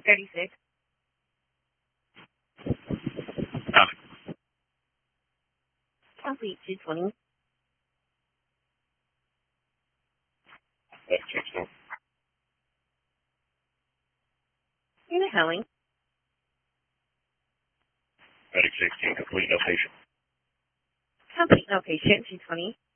36. Copy. Complete 220. That's check store. Unit Helling. Medic 16, complete, no patient. Complete no patient 220.